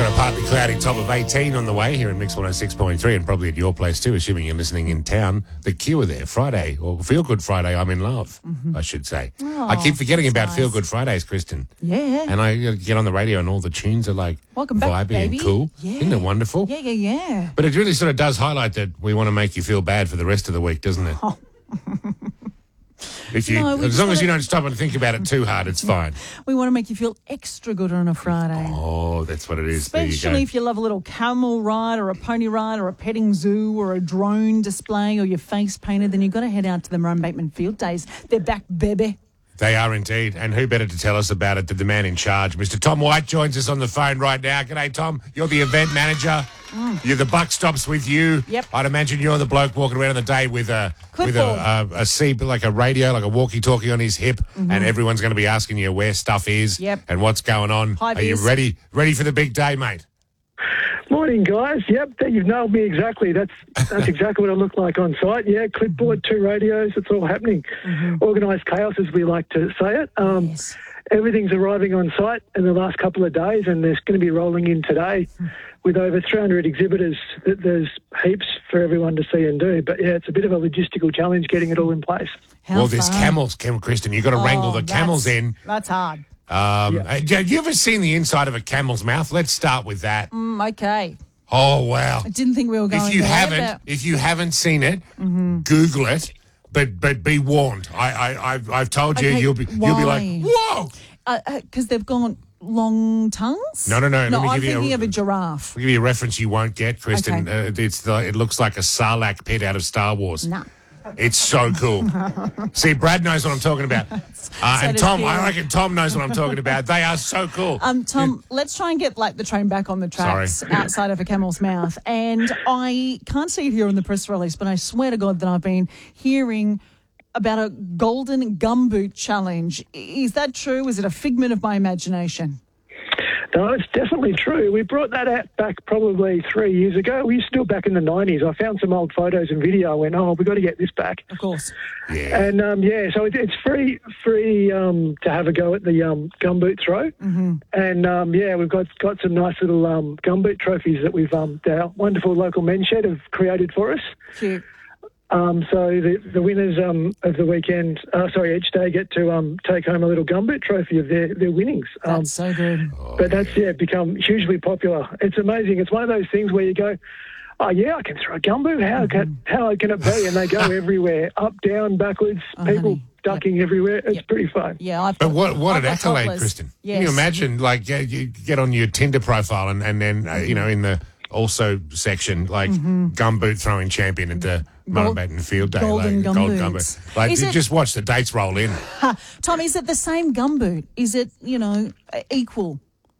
got a partly cloudy top of 18 on the way here in Mix 106.3 and probably at your place too, assuming you're listening in town. The Cure there, Friday, or Feel Good Friday, I'm in love, I should say. Oh, I keep forgetting about nice. Feel Good Fridays, Kristen. Yeah. And I get on the radio and all the tunes are like Welcome back, vibey baby. and cool. Yeah. Isn't it wonderful? Yeah. But it really sort of does highlight that we want to make you feel bad for the rest of the week, doesn't it? Oh. If you, No, we as just long as wanna- you don't stop and think about it too hard, it's fine. We want to make you feel extra good on a Friday. Oh, that's what it is. There you Especially go. if you love a little camel ride or a pony ride or a petting zoo or a drone display or your face painted, then you've got to head out to the Maroon Bateman Field Days. They're back, baby. They are indeed. And who better to tell us about it than the man in charge? Mr. Tom White joins us on the phone right now. G'day, Tom. You're the event manager. You're the buck stops with you. Yep. I'd imagine you're the bloke walking around on the day with a Clipboard. like a radio, like a walkie-talkie on his hip, and everyone's going to be asking you where stuff is and what's going on. Hi, Are you Biz. ready for the big day, mate? Morning, guys. Yep, you've nailed me exactly. That's exactly what I look like on site. Yeah, clipboard, 2 radios, it's all happening. Organised chaos, as we like to say it. Yes. Everything's arriving on site in the last couple of days, and there's going to be rolling in today with over 300 exhibitors. There's heaps for everyone to see and do. But, yeah, it's a bit of a logistical challenge getting it all in place. How There's fun. camels, Kristen. You've got to wrangle the camels in. That's hard. Have you ever seen the inside of a camel's mouth? Let's start with that. Okay. Oh, wow. I didn't think we were going there. If you haven't seen it, Google it. But be warned. I've told you Okay, you'll be like, whoa. Because they've got long tongues? No. Let me I'm give you thinking of a giraffe. I'll give you a reference you won't get, Kristen. Okay. It looks like a Sarlacc pit out of Star Wars. No. It's so cool. See, Brad knows what I'm talking about. And does Tom, Peter. I reckon Tom knows what I'm talking about. They are so cool. Tom, let's try and get the train back on the tracks Sorry. outside of a camel's mouth. And I can't see it here in the press release, but I swear to God that I've been hearing about a golden gumboot challenge. Is that true? Is it a figment of my imagination? No, it's definitely true. We brought that out back probably 3 years ago. We used to do it back in the 90s. I found some old photos and video. I went, we've got to get this back. Of course. Yeah. And, so it's free to have a go at the gumboot throw. And, we've got some nice little gumboot trophies that our wonderful local men's shed have created for us. Cute. So the winners of the weekend, each day get to take home a little gumboot trophy of their winnings. That's so good. But that's become hugely popular. It's amazing. It's one of those things where you go, oh yeah, I can throw a gumboot. How can it be? And they go everywhere, up, down, backwards. People honey. ducking everywhere. It's pretty fun. Yeah, But what an I've got accolade, toddlers. Kristen. Yes. Can you imagine, you get on your Tinder profile and then, in the also section, gumboot throwing champion at the Maroon Bateman Field Day. golden gold gumboots. gumboot. Is it- Just watch the dates roll in. Tom, is it the same gumboot? Is it, equal?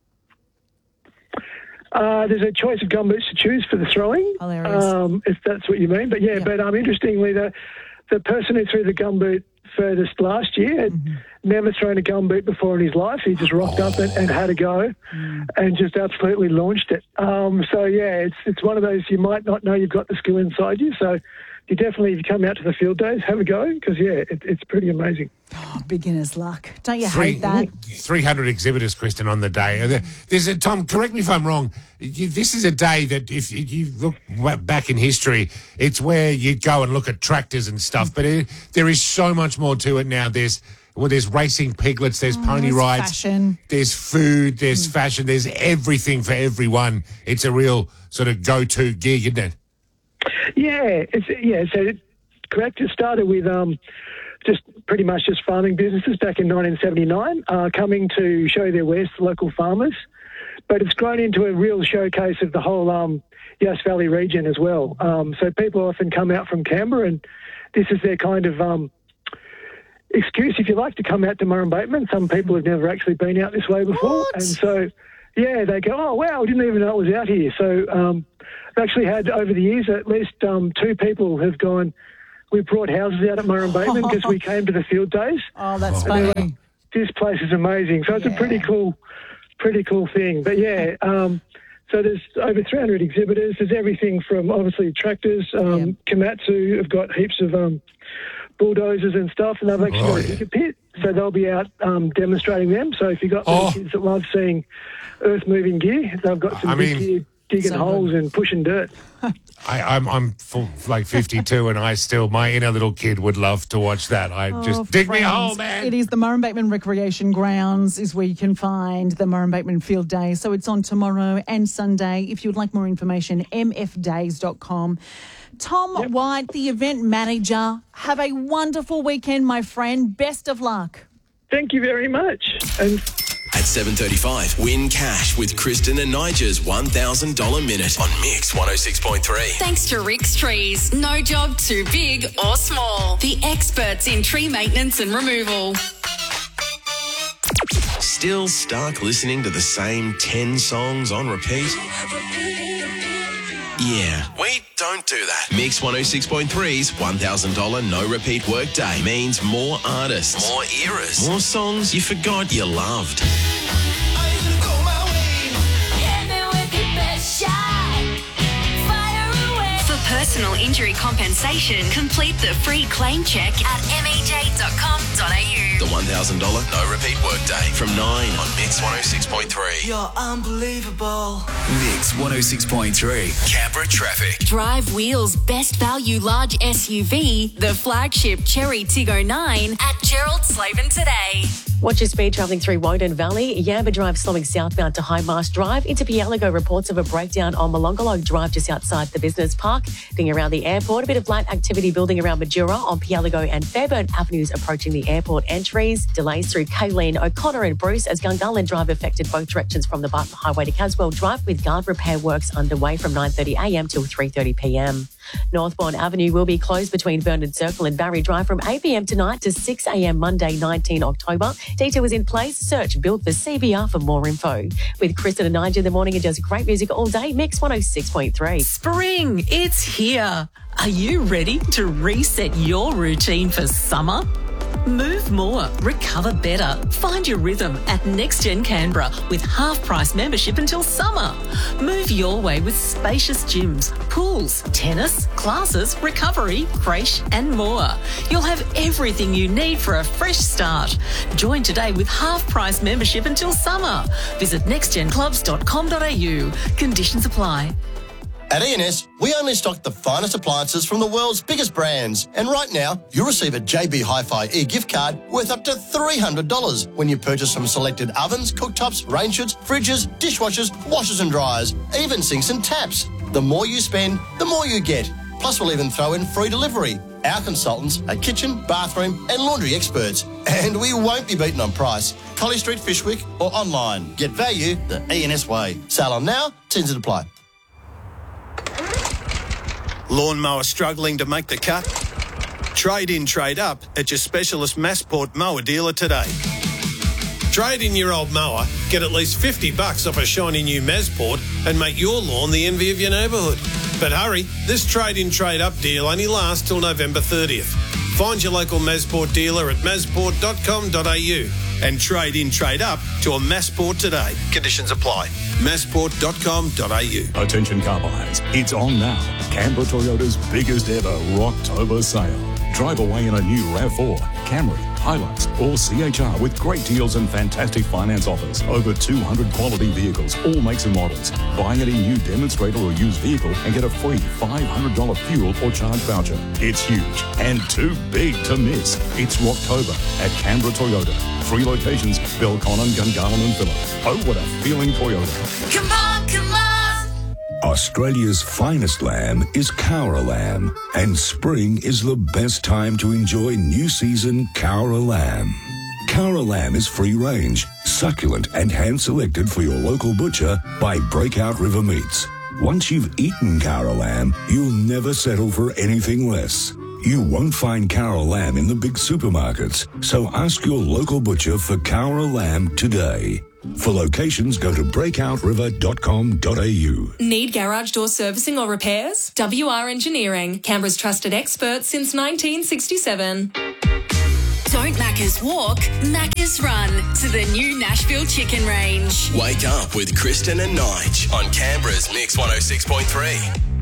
There's a choice of gumboots to choose for the throwing, Hilarious. if that's what you mean. But interestingly, the person who threw the gumboot furthest last year had never thrown a gumboot before in his life. He just rocked up and had a go and just absolutely launched it. It's one of those you might not know you've got the skill inside you. So you definitely, if you come out to the field days, have a go because, it's pretty amazing. Oh, beginner's luck. Don't you hate that? 300 exhibitors, Kristen, on the day. Tom, correct me if I'm wrong. This is a day that, if you look back in history, it's where you go and look at tractors and stuff. But there is so much more to it now. There's racing piglets, there's pony there's rides, fashion. there's food, there's fashion, there's everything for everyone. It's a real sort of go-to gig, isn't it? So correct. It started with just pretty much just farming businesses back in 1979, coming to show their wares to local farmers. But it's grown into a real showcase of the whole Yass Valley region as well. So people often come out from Canberra, and this is their kind of excuse, if you like, to come out to Maroon Bateman. Some people have never actually been out this way before. What? And so, they go, oh, wow, I didn't even know it was out here. So I've actually had, over the years, at least 2 people have gone, we brought houses out at Maroon Bateman because we came to the field days. Oh, that's funny. This place is amazing. So it's a pretty cool thing. But so there's over 300 exhibitors. There's everything from obviously tractors. Komatsu have got heaps of bulldozers and stuff, and they've actually got a digger pit, so they'll be out demonstrating them. So if you've got little kids that love seeing earth-moving gear, they've got some big gear digging holes and pushing dirt. I'm 52, and my inner little kid would love to watch that. Dig me a hole, man. It is the Murrum Bateman Recreation Grounds is where you can find the Murrum Bateman Field Day. So it's on tomorrow and Sunday. If you would like more information, mfdays.com. Tom White, the event manager, have a wonderful weekend, my friend. Best of luck. Thank you very much. And at 7:35, win cash with Kristen and Nigel's $1,000 minute on Mix 106.3. Thanks to Rick's Trees. No job too big or small. The experts in tree maintenance and removal. Still stuck listening to the same 10 songs on repeat? Yeah, we don't do that. Mix 106.3's $1,000 no repeat workday means more artists, more eras, more songs you forgot you loved. For personal injury compensation, complete the free claim check at mej.com.au. The $1,000 no repeat workday from 9 on Mix 106.3. You're unbelievable. Mix 106.3. Canberra traffic. Drive Wheels Best Value Large SUV, the flagship Cherry Tiggo 9 at Gerald Slaven today. Watch your speed travelling through Woden Valley. Yamba Drive slowing southbound to High Mast Drive. Into Pielago, reports of a breakdown on Molongalo Drive just outside the business park. Being around the airport, a bit of light activity building around Majura on Pielago and Fairburn Avenues approaching the airport entries. Delays through Kayleen, O'Connor and Bruce as Gungahlin Drive affected both directions from the Barton Highway to Caswell Drive with guard repair works underway from 9:30am till 3:30pm. Northbourne Avenue will be closed between Vernon Circle and Barry Drive from 8pm tonight to 6am Monday 19 October. Detail is in place. Search Build for CBR for more info. With Kristen and Nigel in the morning, it does great music all day. Mix 106.3. Spring, it's here. Are you ready to reset your routine for summer? Move more, recover better. Find your rhythm at NextGen Canberra with half-price membership until summer. Move your way with spacious gyms, pools, tennis, classes, recovery, creche and more. You'll have everything you need for a fresh start. Join today with half-price membership until summer. Visit nextgenclubs.com.au. Conditions apply. At E&S, we only stock the finest appliances from the world's biggest brands. And right now, you'll receive a JB Hi-Fi e-gift card worth up to $300 when you purchase from selected ovens, cooktops, range hoods, fridges, dishwashers, washers and dryers, even sinks and taps. The more you spend, the more you get. Plus, we'll even throw in free delivery. Our consultants are kitchen, bathroom and laundry experts. And we won't be beaten on price. Colley Street, Fishwick or online. Get value the E&S way. Sale on now, T's and apply. Lawnmower struggling to make the cut? Trade in, trade up at your specialist Massport mower dealer today. Trade in your old mower, get at least $50 off a shiny new Massport and make your lawn the envy of your neighbourhood. But hurry, this trade in, trade up deal only lasts till November 30th. Find your local Massport dealer at massport.com.au and trade in, trade up to a Massport today. Conditions apply. massport.com.au. Attention car buyers, it's on now. Canberra Toyota's biggest ever Rocktober sale. Drive away in a new RAV4, Camry, Hilux or CHR with great deals and fantastic finance offers. Over 200 quality vehicles, all makes and models. Buy any new demonstrator or used vehicle and get a free $500 fuel or charge voucher. It's huge and too big to miss. It's Rocktober at Canberra Toyota. 3 locations, Belconnen, Gungahlin and Phillip. Oh, what a feeling Toyota. Come on, come on. Australia's finest lamb is Cowra lamb, and spring is the best time to enjoy new season Cowra lamb. Cowra lamb is free range, succulent and hand-selected for your local butcher by Breakout River Meats. Once you've eaten Cowra lamb, you'll never settle for anything less. You won't find Cowra lamb in the big supermarkets, so ask your local butcher for Cowra lamb today. For locations, go to breakouriver.com.au. Need garage door servicing or repairs? WR Engineering, Canberra's trusted expert since 1967. Don't Macca's walk, Macca's run to the new Nashville Chicken Range. Wake up with Kristen and Nige on Canberra's Mix 106.3.